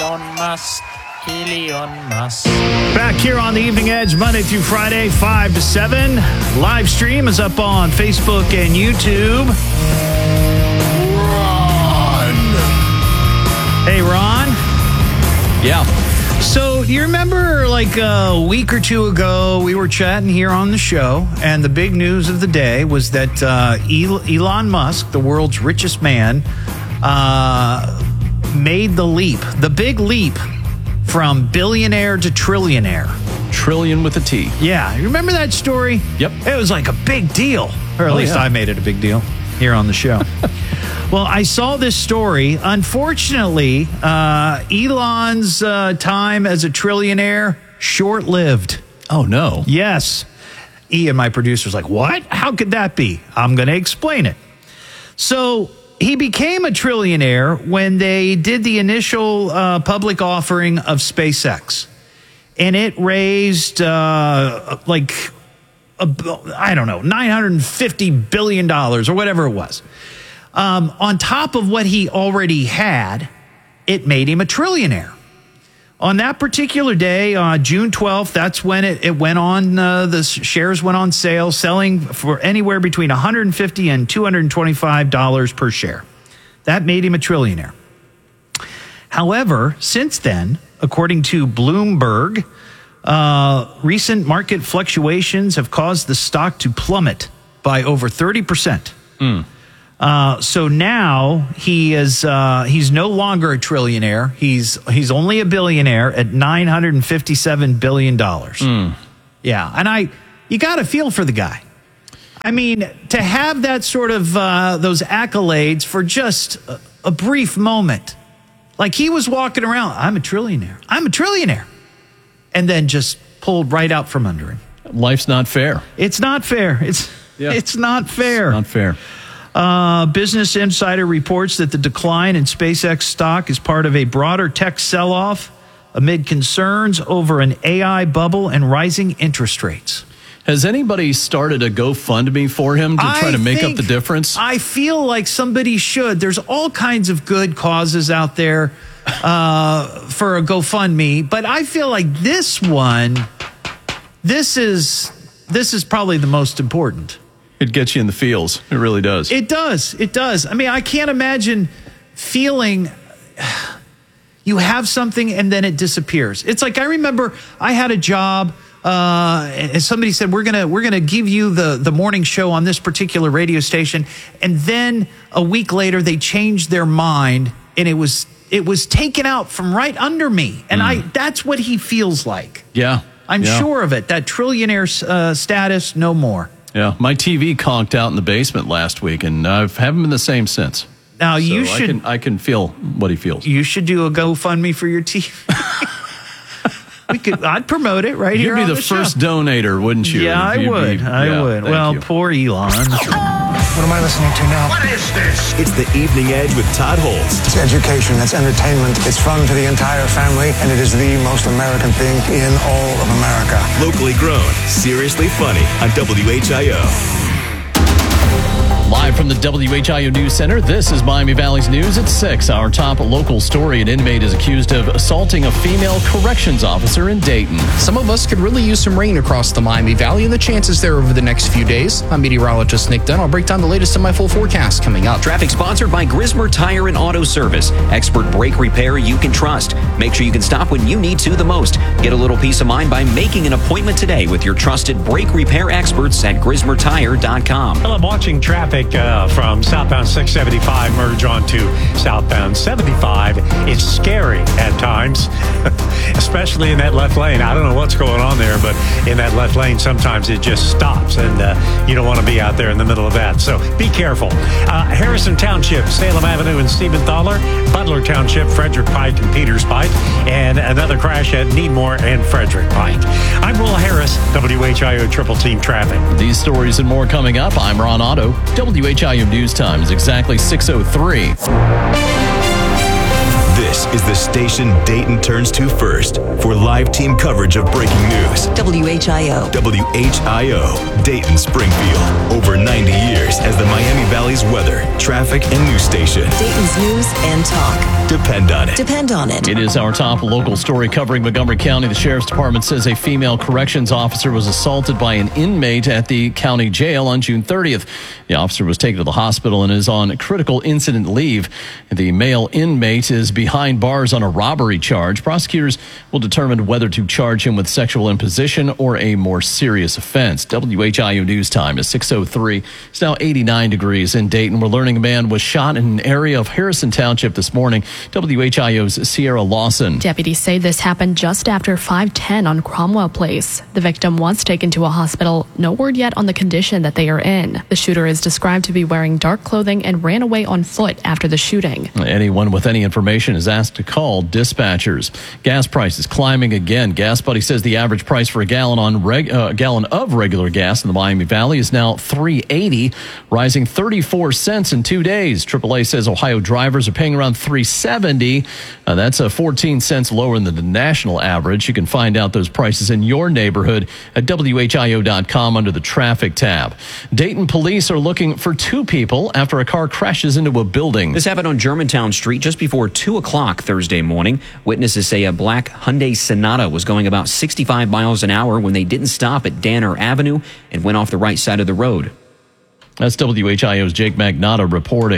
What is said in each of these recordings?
Elon Musk. Elon Musk. Back here on the Evening Edge, Monday through Friday, 5 to 7. Live stream is up on Facebook and YouTube. Ron! Hey, Ron? Yeah. So, you remember like a week or two ago, we were chatting here on the show, and the big news of the day was that Elon Musk, the world's richest man, made the big leap from billionaire to trillionaire. Trillion with a T. Yeah. You remember that story? Yep. It was like a big deal. Or at least I made it a big deal here on the show. Well, I saw this story. Unfortunately, Elon's time as a trillionaire, short-lived. Oh, no. Yes. Ian, my producer's like, what? How could that be? I'm going to explain it. So he became a trillionaire when they did the initial public offering of SpaceX. And it raised I don't know, $950 billion or whatever it was. On top of what he already had, it made him a trillionaire. On that particular day, June 12th, that's when it went on, the shares went on sale, selling for anywhere between $150 and $225 per share. That made him a trillionaire. However, since then, according to Bloomberg, recent market fluctuations have caused the stock to plummet by over 30%. So now he's no longer a trillionaire. He's only a billionaire at $957 billion. Yeah, and you got to feel for the guy. I mean, to have that sort of those accolades for just a brief moment, like he was walking around, I'm a trillionaire, and then just pulled right out from under him. Life's not fair. It's not fair. It's not fair. It's not fair. Business Insider reports that the decline in SpaceX stock is part of a broader tech sell-off amid concerns over an AI bubble and rising interest rates. Has anybody started a GoFundMe for him to try to make up the difference? I feel like somebody should. There's all kinds of good causes out there for a GoFundMe, but I feel like this is probably the most important. It gets you in the feels. It really does. It does. It does. I mean, I can't imagine feeling you have something and then it disappears. It's like I remember I had a job and somebody said we're gonna give you the morning show on this particular radio station, and then a week later they changed their mind and it was taken out from right under me, and that's what he feels like. Yeah, I'm sure of it. That trillionaire status, no more. Yeah, my TV conked out in the basement last week, and I haven't been the same since. Now you so should. I can feel what he feels. You should do a GoFundMe for your TV. I'd promote it right here. You'd be the first donator, wouldn't you? Yeah, I would. I would. Well, poor Elon. What am I listening to now? What is this? It's the Evening Edge with Todd Holst. It's education, it's entertainment, it's fun to the entire family, and it is the most American thing in all of America. Locally grown, seriously funny on WHIO. Live from the WHIO News Center, this is Miami Valley's News at 6. Our top local story: an inmate is accused of assaulting a female corrections officer in Dayton. Some of us could really use some rain across the Miami Valley, and the chances there over the next few days. I'm meteorologist Nick Dunn. I'll break down the latest in my full forecast coming up. Traffic sponsored by Grismer Tire and Auto Service. Expert brake repair you can trust. Make sure you can stop when you need to the most. Get a little peace of mind by making an appointment today with your trusted brake repair experts at GrismerTire.com. Well, I'm watching traffic from southbound 675 merge onto southbound 75. It's scary at times, especially in that left lane. I don't know what's going on there, but in that left lane, sometimes it just stops, and you don't want to be out there in the middle of that. So be careful. Harrison Township, Salem Avenue and Siebenthaler, Butler Township, Frederick Pike and Peters Pike, and another crash at Needmore and Frederick Pike. I'm Will Harris, WHIO Triple Team Traffic. These stories and more coming up. I'm Ron Otto. WHIO News Time is exactly 6:03. This is the station Dayton turns to first for live team coverage of breaking news. WHIO. WHIO, Dayton, Springfield. Over 90 years as the Miami Valley's weather, traffic, and news station. Dayton's news and talk. Depend on it. Depend on it. It is our top local story covering Montgomery County. The Sheriff's Department says a female corrections officer was assaulted by an inmate at the county jail on June 30th. The officer was taken to the hospital and is on critical incident leave. The male inmate is behind bars on a robbery charge. Prosecutors will determine whether to charge him with sexual imposition or a more serious offense. WHIO News Time is 6:03. It's now 89 degrees in Dayton. We're learning a man was shot in an area of Harrison Township this morning. WHIO's Sierra Lawson. Deputies say this happened just after 5:10 on Cromwell Place. The victim was taken to a hospital. No word yet on the condition that they are in. The shooter is described to be wearing dark clothing and ran away on foot after the shooting. Anyone with any information is asked to call dispatchers. Gas prices climbing again. Gas Buddy says the average price for a gallon of regular gas in the Miami Valley is now $3.80, rising 34 cents in 2 days. AAA says Ohio drivers are paying around $3.70. That's 14 cents lower than the national average. You can find out those prices in your neighborhood at WHIO.com under the traffic tab. Dayton police are looking for 2 people after a car crashes into a building. This happened on Germantown Street just before 2 o'clock Thursday morning. Witnesses say a black Hyundai Sonata was going about 65 miles an hour when they didn't stop at Danner Avenue and went off the right side of the road. That's WHIO's Jake Magnotta reporting.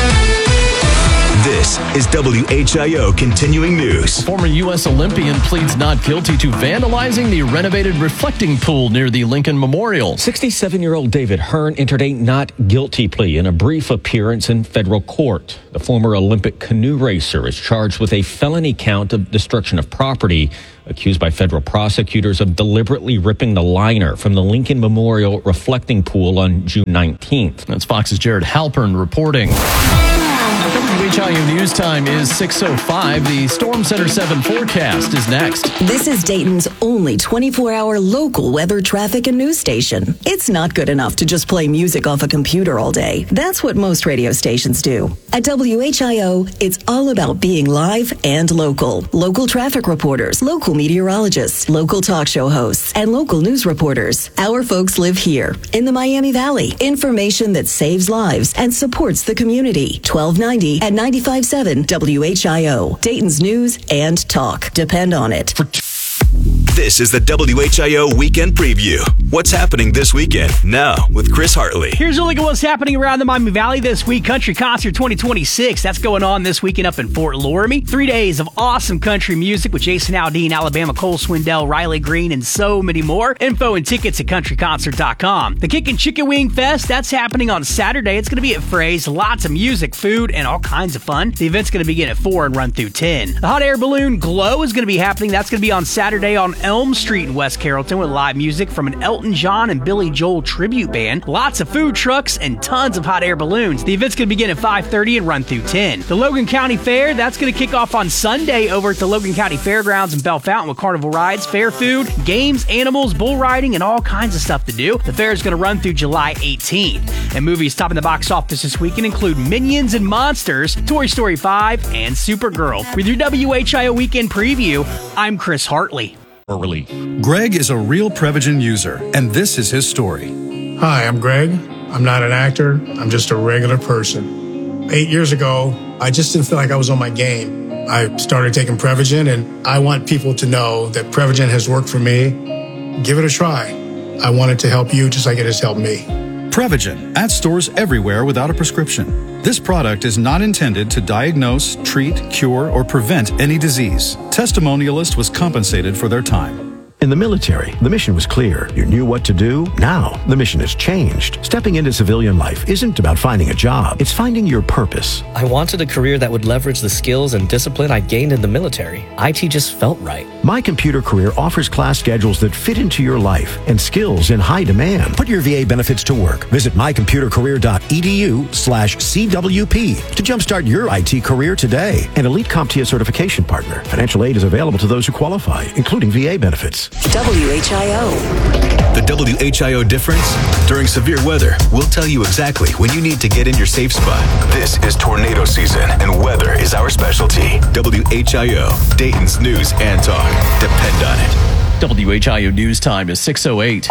This is WHIO Continuing News. Former U.S. Olympian pleads not guilty to vandalizing the renovated reflecting pool near the Lincoln Memorial. 67-year-old David Hearn entered a not guilty plea in a brief appearance in federal court. The former Olympic canoe racer is charged with a felony count of destruction of property, accused by federal prosecutors of deliberately ripping the liner from the Lincoln Memorial reflecting pool on June 19th. That's Fox's Jared Halpern reporting. WHIO News Time is 6:05. The Storm Center 7 forecast is next. This is Dayton's only 24-hour local weather, traffic, and news station. It's not good enough to just play music off a computer all day. That's what most radio stations do. At WHIO, it's all about being live and local. Local traffic reporters, local meteorologists, local talk show hosts, and local news reporters. Our folks live here in the Miami Valley. Information that saves lives and supports the community. 1290 at 95.7 WHIO. Dayton's news and talk. Depend on it. This is the WHIO Weekend Preview. What's happening this weekend? Now with Chris Hartley. Here's a look at what's happening around the Miami Valley this week. Country Concert 2026. That's going on this weekend up in Fort Loramie. 3 days of awesome country music with Jason Aldean, Alabama, Cole Swindell, Riley Green, and so many more. Info and tickets at countryconcert.com. The Kickin' Chicken Wing Fest, that's happening on Saturday. It's going to be at Fray's. Lots of music, food, and all kinds of fun. The event's going to begin at 4 and run through 10. The Hot Air Balloon Glow is going to be happening. That's going to be on Saturday on Elm Street in West Carrollton with live music from an Elton John and Billy Joel tribute band. Lots of food trucks and tons of hot air balloons. The event's going to begin at 5:30 and run through 10. The Logan County Fair, that's going to kick off on Sunday over at the Logan County Fairgrounds in Bell Fountain with carnival rides, fair food, games, animals, bull riding, and all kinds of stuff to do. The fair is going to run through July 18th. And movies topping the box office this weekend include Minions and Monsters, Toy Story 5, and Supergirl. With your WHIO Weekend Preview, I'm Chris Hartley. Greg is a real Prevagen user, and this is his story. Hi, I'm Greg. I'm not an actor. I'm just a regular person. 8 years ago, I just didn't feel like I was on my game. I started taking Prevagen, and I want people to know that Prevagen has worked for me. Give it a try. I want it to help you just like it has helped me. Prevagen, at stores everywhere without a prescription. This product is not intended to diagnose, treat, cure, or prevent any disease. Testimonialist was compensated for their time. In the military, the mission was clear. You knew what to do. Now, the mission has changed. Stepping into civilian life isn't about finding a job. It's finding your purpose. I wanted a career that would leverage the skills and discipline I gained in the military. IT just felt right. My Computer Career offers class schedules that fit into your life and skills in high demand. Put your VA benefits to work. Visit mycomputercareer.edu/CWP to jumpstart your IT career today. An elite CompTIA certification partner. Financial aid is available to those who qualify, including VA benefits. WHIO. The WHIO difference? During severe weather, we'll tell you exactly when you need to get in your safe spot. This is tornado season, and weather is our specialty. WHIO, Dayton's news and talk. Depend on it. WHIO news time is 6:08.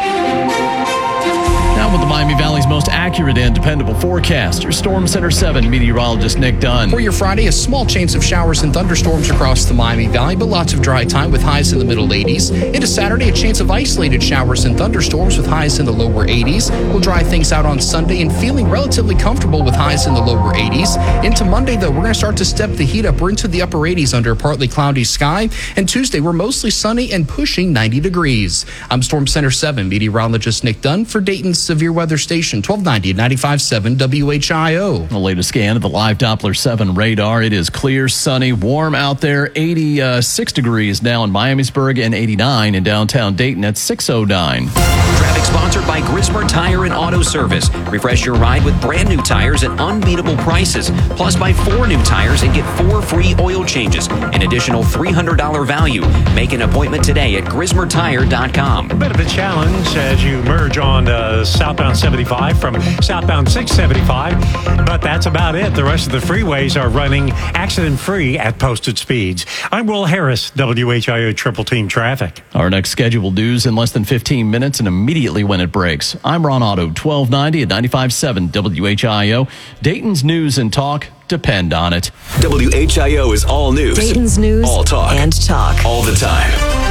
Now with the Miami Valley's most accurate and dependable forecast, your Storm Center 7 meteorologist Nick Dunn. For your Friday, a small chance of showers and thunderstorms across the Miami Valley, but lots of dry time with highs in the middle 80s. Into Saturday, a chance of isolated showers and thunderstorms with highs in the lower 80s. We'll dry things out on Sunday and feeling relatively comfortable with highs in the lower 80s. Into Monday, though, we're going to start to step the heat up. We're into the upper 80s under a partly cloudy sky. And Tuesday, we're mostly sunny and pushing 90 degrees. I'm Storm Center 7 meteorologist Nick Dunn for Dayton's Severe Weather Station, 1290 at 95.7 WHIO. The latest scan of the live Doppler 7 radar. It is clear, sunny, warm out there. 86 degrees now in Miamisburg and 89 in downtown Dayton at 6:09. Traffic sponsored by Grismer Tire and Auto Service. Refresh your ride with brand new tires at unbeatable prices. Plus, buy 4 new tires and get 4 free oil changes. An additional $300 value. Make an appointment today at GrismerTire.com. A bit of a challenge as you merge on southbound 75 from southbound 675, but that's about it. The rest of the freeways are running accident-free at posted speeds. I'm Will Harris, WHIO Triple Team Traffic. Our next scheduled news in less than 15 minutes and immediately when it breaks. I'm Ron Otto, 1290 at 95.7 WHIO. Dayton's news and talk. Depend on it. WHIO is all news. Dayton's news all talk. And talk. All the time.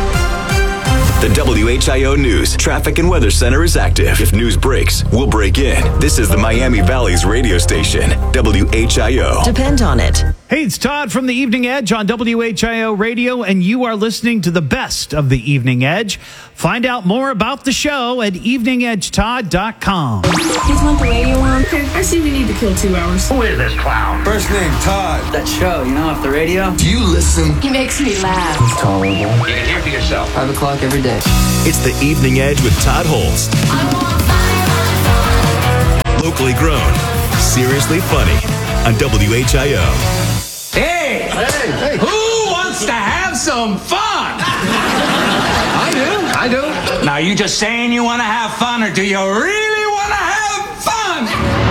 The WHIO News Traffic and Weather Center is active. If news breaks, we'll break in. This is the Miami Valley's radio station, WHIO. Depend on it. Hey, it's Todd from the Evening Edge on WHIO Radio, and you are listening to the best of the Evening Edge. Find out more about the show at eveningedgetodd.com. You want the radio on? Okay, I see we need to kill 2 hours. Who is this clown? First name, Todd. That show, you know, off the radio? Do you listen? He makes me laugh. It's tolerable. You can hear for yourself. 5 o'clock every day. It's the Evening Edge with Todd Holst. Locally grown, seriously funny on WHIO. Hey! Who wants to have some fun? I do. Now, you just saying you want to have fun, or do you really want to have fun?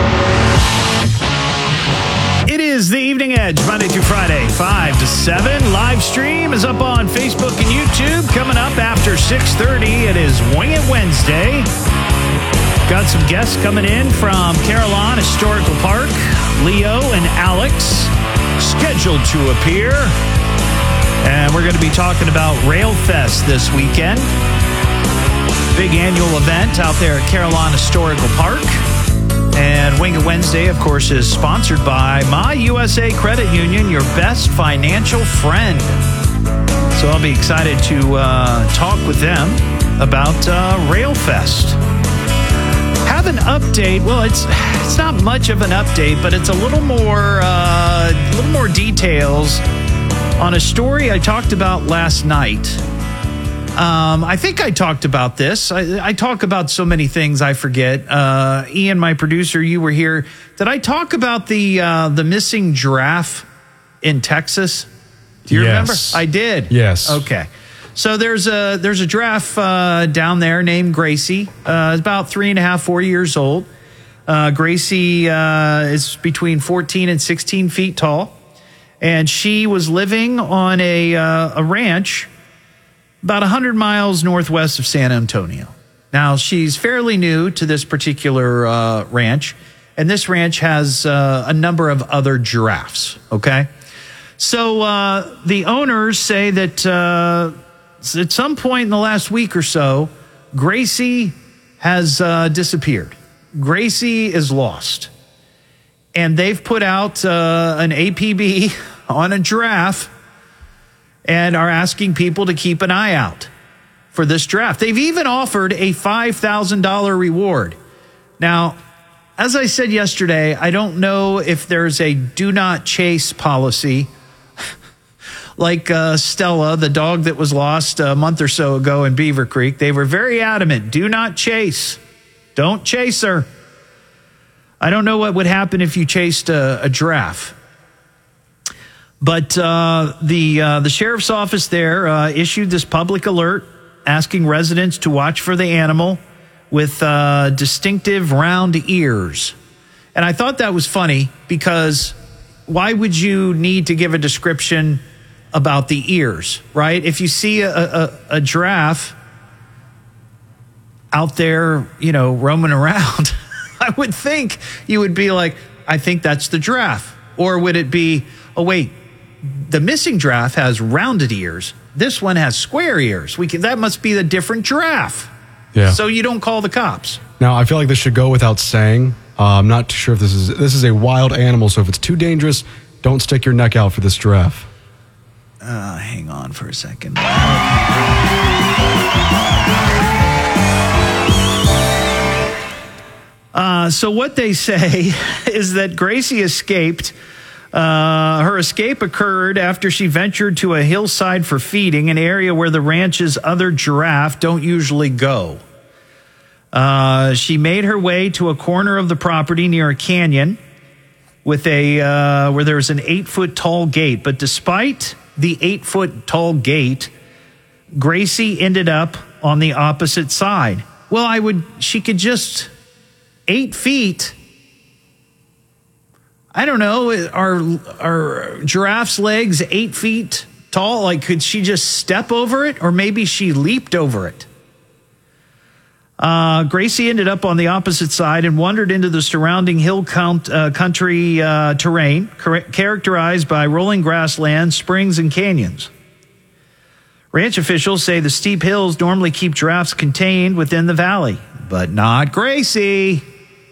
It is the Evening Edge, Monday through Friday, 5 to 7. Live stream is up on Facebook and YouTube. Coming up after 6:30, it is Wing It Wednesday. Got some guests coming in from Carillon Historical Park. Leo and Alex scheduled to appear. And we're going to be talking about Rail Fest this weekend. Big annual event out there at Carillon Historical Park. And Wing It Wednesday, of course, is sponsored by My USA Credit Union, your best financial friend. So I'll be excited to talk with them about Rail Fest. Have an update. Well, it's not much of an update, but it's a little more details on a story I talked about last night. I think I talked about this. I talk about so many things I forget. Ian, my producer, you were here. Did I talk about the missing giraffe in Texas? Do you remember? I did. Yes. Okay. So there's a giraffe down there named Gracie. About 3.5, 4 years old. Gracie is between 14 and 16 feet tall, and she was living on a ranch about 100 miles northwest of San Antonio. Now, she's fairly new to this particular ranch, and this ranch has a number of other giraffes, okay? So the owners say that at some point in the last week or so, Gracie has disappeared. Gracie is lost. And they've put out an APB on a giraffe and are asking people to keep an eye out for this giraffe. They've even offered a $5,000 reward. Now, as I said yesterday, I don't know if there's a do not chase policy like Stella, the dog that was lost a month or so ago in Beaver Creek. They were very adamant, do not chase. Don't chase her. I don't know what would happen if you chased a giraffe. But the sheriff's office there issued this public alert asking residents to watch for the animal with distinctive round ears. And I thought that was funny because why would you need to give a description about the ears, right? If you see a giraffe out there, roaming around, I would think you would be like, I think that's the giraffe. Or would it be, oh, wait, the missing giraffe has rounded ears. This one has square ears. That must be the different giraffe. Yeah. So you don't call the cops. Now, I feel like this should go without saying. I'm not too sure if this is a wild animal, so if it's too dangerous, don't stick your neck out for this giraffe. Hang on for a second. So what they say is that Gracie escaped. Her escape occurred after she ventured to a hillside for feeding, an area where the ranch's other giraffe don't usually go. She made her way to a corner of the property near a canyon with where there's an 8-foot tall gate. But despite the 8-foot tall gate, Gracie ended up on the opposite side. Well, she could just 8 feet. I don't know. Are giraffes' legs 8 feet tall? Like, could she just step over it? Or maybe she leaped over it. Gracie ended up on the opposite side and wandered into the surrounding hill country terrain, characterized by rolling grasslands, springs, and canyons. Ranch officials say the steep hills normally keep giraffes contained within the valley, but not Gracie.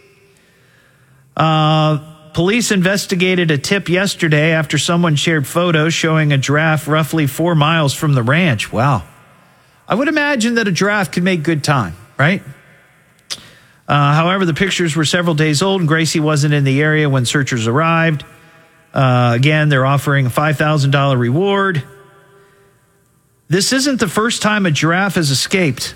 Police investigated a tip yesterday after someone shared photos showing a giraffe roughly 4 miles from the ranch. Wow. I would imagine that a giraffe could make good time, right? However, the pictures were several days old and Gracie wasn't in the area when searchers arrived. Again, they're offering a $5,000 reward. This isn't the first time a giraffe has escaped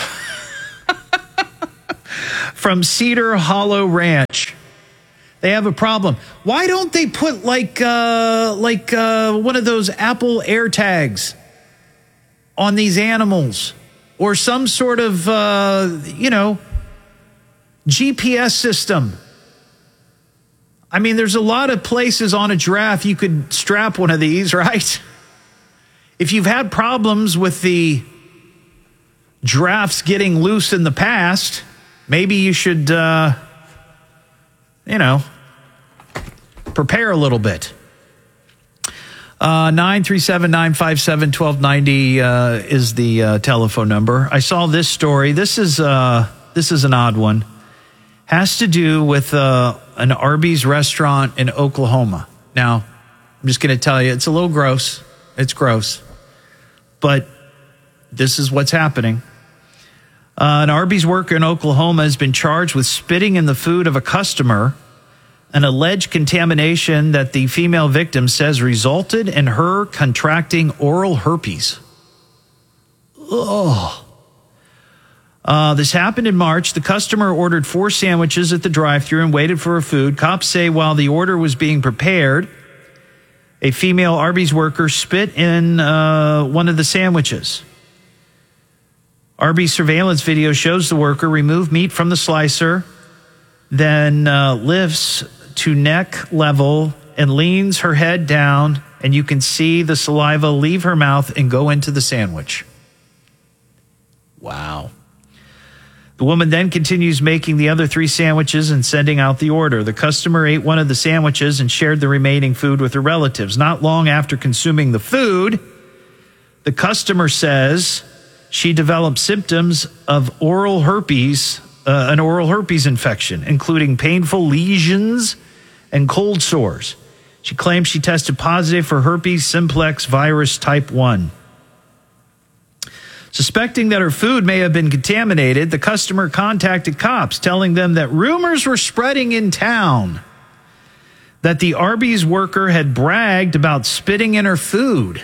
from Cedar Hollow Ranch. They have a problem. Why don't they put like one of those Apple AirTags on these animals, or some sort of GPS system? I mean, there's a lot of places on a giraffe you could strap one of these, right? If you've had problems with the giraffes getting loose in the past, maybe you should, prepare a little bit. 937-957-1290 is the telephone number. I saw this story. This is an odd one. Has to do with an Arby's restaurant in Oklahoma. Now, I'm just going to tell you, it's a little gross. It's gross. But this is what's happening. An Arby's worker in Oklahoma has been charged with spitting in the food of a customer, an alleged contamination that the female victim says resulted in her contracting oral herpes. Ugh. This happened in March. The customer ordered 4 sandwiches at the drive-thru and waited for her food. Cops say while the order was being prepared, a female Arby's worker spit in one of the sandwiches. Arby's surveillance video shows the worker remove meat from the slicer, then lifts to neck level and leans her head down, and you can see the saliva leave her mouth and go into the sandwich. Wow. The woman then continues making the other 3 sandwiches and sending out the order. The customer ate one of the sandwiches and shared the remaining food with her relatives. Not long after consuming the food, the customer says she developed symptoms of oral herpes, an oral herpes infection, including painful lesions and cold sores. She claims she tested positive for herpes simplex virus type 1. Suspecting that her food may have been contaminated, the customer contacted cops, telling them that rumors were spreading in town that the Arby's worker had bragged about spitting in her food.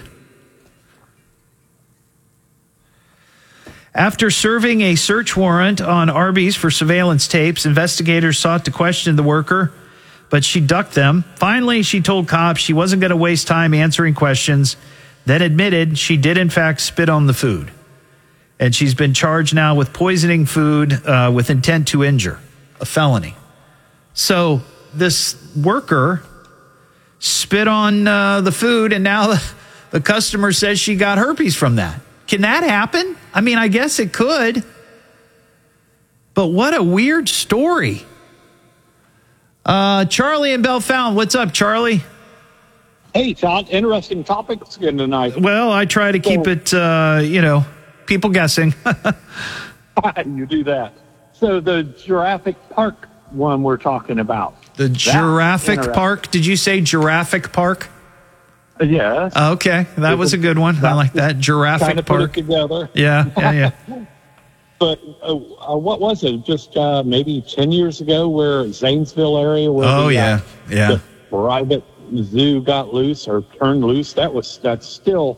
After serving a search warrant on Arby's for surveillance tapes, investigators sought to question the worker, but she ducked them. Finally, she told cops she wasn't going to waste time answering questions, then admitted she did in fact spit on the food. And she's been charged now with poisoning food with intent to injure, a felony. So this worker spit on the food, and now the customer says she got herpes from that. Can that happen? I mean, I guess it could. But what a weird story. Charlie in Bellefontaine. What's up, Charlie? Hey, Todd. Interesting topics again tonight. Well, I try to keep it, people guessing. You do that. So the Jurassic Park one we're talking about. The Jurassic Park? Did you say Jurassic Park? Yes. Okay, that was a good one. I like that. Jurassic kind of Park. Put it together. Yeah. But what was it? Just maybe 10 years ago, where Zanesville area, where the private zoo got loose or turned loose. That's still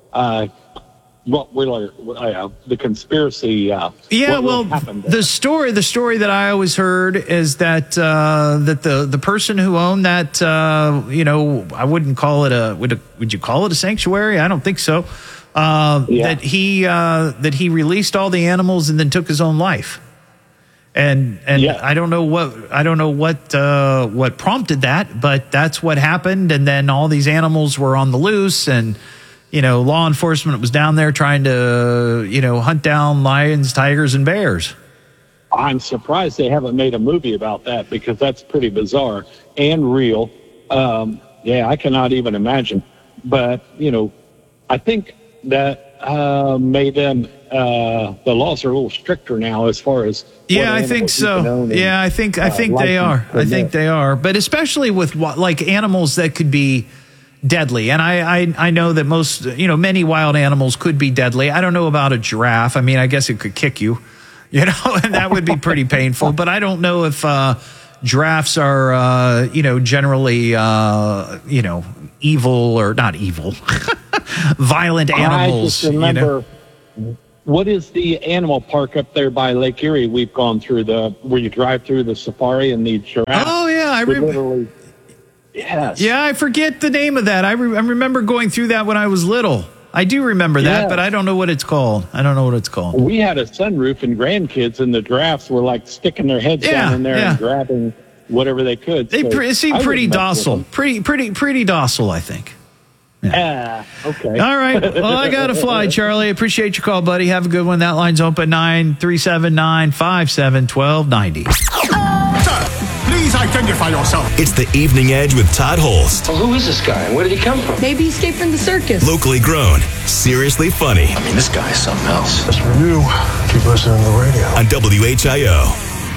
the conspiracy. The story that I always heard is that the person who owned that, I wouldn't call it would you call it a sanctuary? I don't think so. That he released all the animals and then took his own life. And I don't know what prompted that, but that's what happened. And then all these animals were on the loose, and law enforcement was down there trying to hunt down lions, tigers, and bears. I'm surprised they haven't made a movie about that, because that's pretty bizarre and real. I cannot even imagine. But I think that made them the laws are a little stricter now as far as I think so. I think they are. I think they are. But especially with animals that could be deadly, and I know that many wild animals could be deadly. I don't know about a giraffe. I mean, I guess it could kick you, and that would be pretty painful. But I don't know if giraffes are generally evil or not evil. Violent animals. I just remember, what is the animal park up there by Lake Erie? We've gone through where you drive through the safari and the giraffe. Oh yeah, I remember. Yes. Yeah, I forget the name of that. I remember going through that when I was little. I do remember that, but I don't know what it's called. We had a sunroof, and grandkids, and the giraffes were like sticking their heads down in there and grabbing whatever they could. They seem pretty docile. Pretty docile, I think. Yeah. Okay. All right. Well, I got to fly, Charlie. Appreciate your call, buddy. Have a good one. That line's open, 937-957-1290. Please identify yourself. It's the Evening Edge with Todd Holst. Well, who is this guy and where did he come from? Maybe he escaped from the circus. Locally grown, seriously funny. I mean, this guy is something else. Just for you, keep listening to the radio. On WHIO.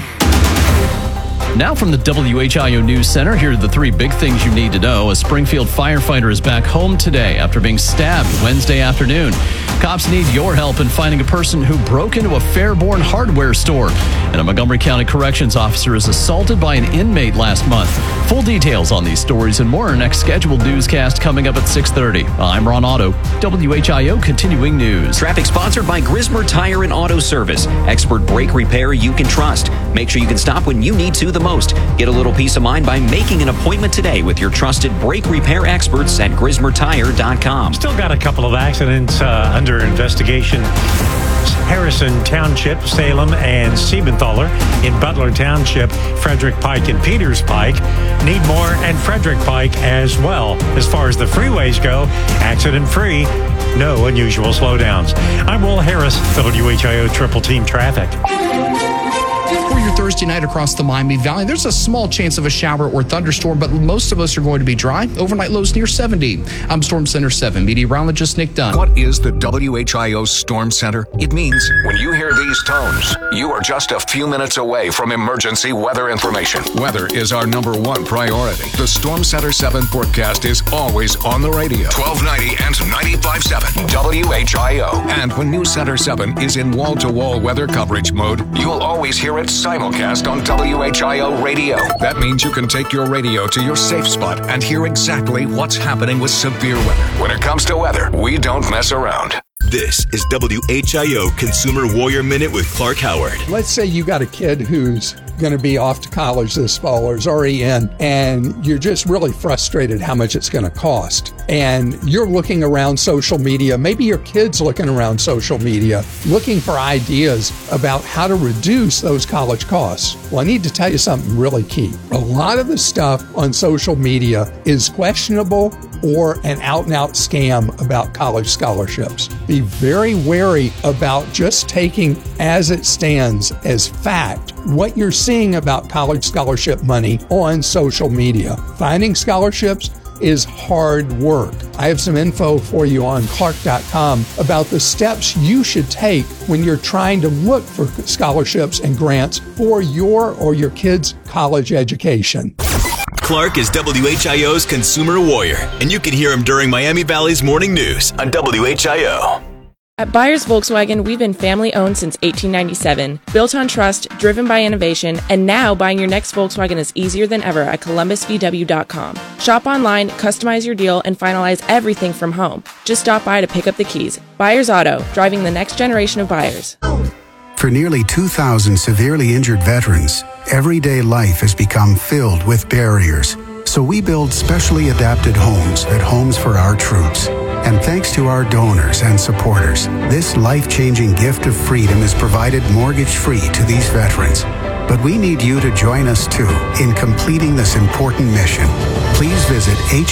Now from the WHIO News Center, here are the three big things you need to know. A Springfield firefighter is back home today after being stabbed Wednesday afternoon. Cops need your help in finding a person who broke into a Fairborn hardware store. And a Montgomery County Corrections officer is assaulted by an inmate last month. Full details on these stories and more in our next scheduled newscast coming up at 6:30. I'm Ron Otto, WHIO Continuing News. Traffic sponsored by Grismer Tire and Auto Service. Expert brake repair you can trust. Make sure you can stop when you need to the most. Get a little peace of mind by making an appointment today with your trusted brake repair experts at GrismerTire.com. Still got a couple of accidents under investigation. Harrison Township, Salem, and Siebenthaler. In Butler Township, Frederick Pike and Peters Pike. Needmore and Frederick Pike as well. As far as the freeways go, accident-free, no unusual slowdowns. I'm Will Harris, WHIO Triple Team Traffic. For your Thursday night across the Miami Valley, there's a small chance of a shower or thunderstorm, but most of us are going to be dry. Overnight lows near 70. I'm Storm Center 7 meteorologist Nick Dunn. What is the WHIO Storm Center? It means when you hear these tones, you are just a few minutes away from emergency weather information. Weather is our #1 priority. The Storm Center 7 forecast is always on the radio. 1290 and 95.7 WHIO. And when News Center 7 is in wall-to-wall weather coverage mode, you'll always hear it simulcast on WHIO radio. That means you can take your radio to your safe spot and hear exactly what's happening with severe weather. When it comes to weather, we don't mess around. This is WHIO Consumer Warrior Minute with Clark Howard. Let's say you got a kid who's going to be off to college this fall or is already in, and you're just really frustrated how much it's going to cost. And you're looking around social media, maybe your kid's looking around social media, looking for ideas about how to reduce those college costs. Well, I need to tell you something really key. A lot of the stuff on social media is questionable or an out-and-out scam about college scholarships. Be very wary about just taking as it stands as fact what you're seeing about college scholarship money on social media. Finding scholarships is hard work. I have some info for you on Clark.com about the steps you should take when you're trying to look for scholarships and grants for your or your kids' college education. Clark is WHIO's consumer warrior, and you can hear him during Miami Valley's morning news on WHIO. At Byers Volkswagen, we've been family-owned since 1897, built on trust, driven by innovation, and now buying your next Volkswagen is easier than ever at columbusvw.com. Shop online, customize your deal, and finalize everything from home. Just stop by to pick up the keys. Byers Auto, driving the next generation of buyers. For nearly 2,000 severely injured veterans, everyday life has become filled with barriers. So we build specially adapted homes at Homes for Our Troops. And thanks to our donors and supporters, this life-changing gift of freedom is provided mortgage-free to these veterans. But we need you to join us too in completing this important mission. Please visit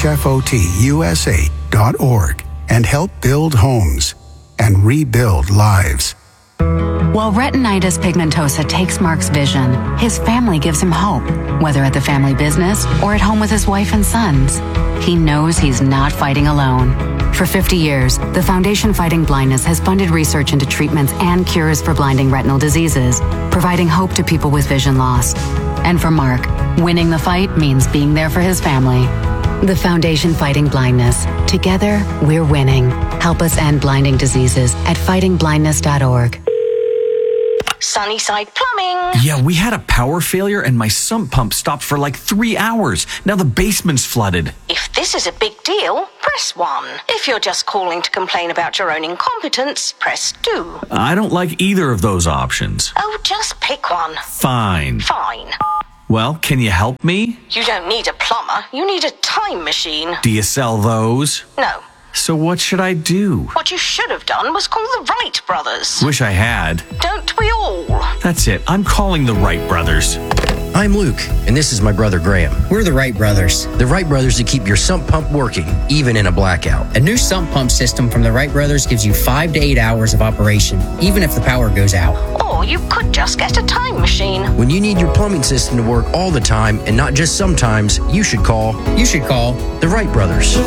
hfotusa.org and help build homes and rebuild lives. While retinitis pigmentosa takes Mark's vision, his family gives him hope, whether at the family business or at home with his wife and sons. He knows he's not fighting alone. For 50 years, the Foundation Fighting Blindness has funded research into treatments and cures for blinding retinal diseases, providing hope to people with vision loss. And for Mark, winning the fight means being there for his family. The Foundation Fighting Blindness. Together, we're winning. Help us end blinding diseases at fightingblindness.org. Sunnyside Plumbing. Yeah, we had a power failure and my sump pump stopped for like 3 hours. Now the basement's flooded. If this is a big deal, press 1. If you're just calling to complain about your own incompetence, press 2. I don't like either of those options. Oh, just pick one. Fine. Fine. Well, can you help me? You don't need a plumber. You need a time machine. Do you sell those? No. So what should I do? What you should have done was call the Wright brothers. Wish I had. Don't we all? That's it. I'm calling the Wright brothers. I'm Luke, and this is my brother Graham. We're the Wright brothers. The Wright brothers that keep your sump pump working, even in a blackout. A new sump pump system from the Wright brothers gives you 5 to 8 hours of operation, even if the power goes out. Or you could just get a time machine. When you need your plumbing system to work all the time, and not just sometimes, you should call the Wright brothers.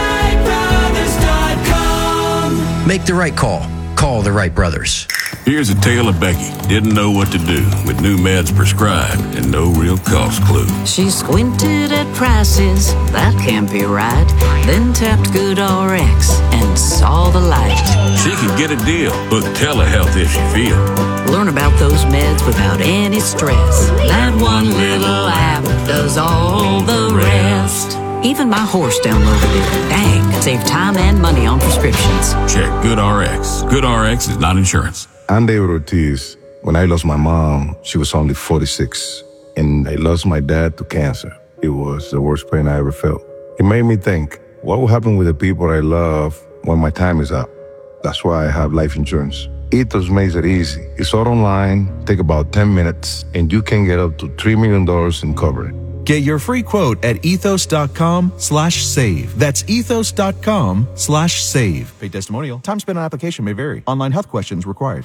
Make the right call. Call the Wright brothers. Here's a tale of Becky. Didn't know what to do with new meds prescribed and no real cost clue. She squinted at prices, that can't be right. Then tapped GoodRx and saw the light. She could get a deal, book telehealth if she feels. Learn about those meds without any stress. That one little app does all the rest. Even my horse downloaded it. Dang, save time and money on prescriptions. Check GoodRx. GoodRx is not insurance. I'm David Ortiz. When I lost my mom, she was only 46. And I lost my dad to cancer. It was the worst pain I ever felt. It made me think, what will happen with the people I love when my time is up? That's why I have life insurance. Ethos makes it easy. It's all online, take about 10 minutes, and you can get up to $3 million in coverage. Get your free quote at ethos.com/save. That's ethos.com/save. Paid testimonial. Time spent on application may vary. Online health questions required.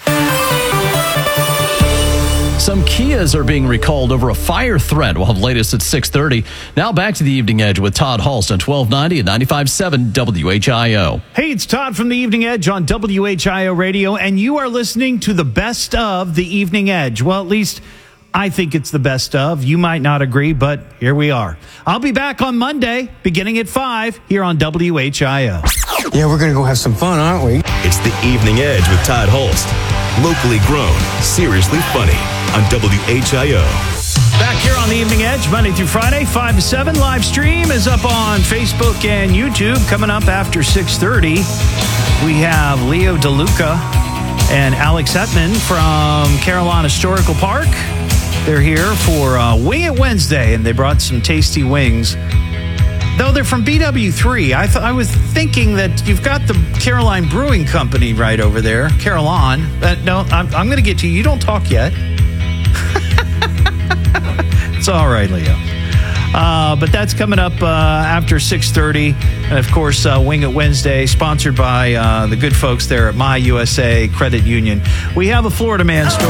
Some Kias are being recalled over a fire threat. We'll have latest at 6:30. Now back to the Evening Edge with Todd Hulst on 1290 and 95.7 WHIO. Hey, it's Todd from the Evening Edge on WHIO Radio, and you are listening to the best of the Evening Edge. Well, at least I think it's the best of. You might not agree, but here we are. I'll be back on Monday, beginning at 5, here on WHIO. Yeah, we're going to go have some fun, aren't we? It's the Evening Edge with Todd Hulst. Locally grown, seriously funny on WHIO. Back here on the Evening Edge, Monday through Friday, 5 to 7. Live stream is up on Facebook and YouTube. Coming up after 6:30, we have Leo DeLuca and Alex Hetman from Carolina Historical Park. They're here for Wing It Wednesday, and they brought some tasty wings. Though they're from BW3, I was thinking that you've got the Caroline Brewing Company right over there. Caroline. No, I'm going to get to you. You don't talk yet. It's all right, Leo. But that's coming up after 6:30. And, of course, Wing It Wednesday, sponsored by the good folks there at My USA Credit Union. We have a Florida Man story.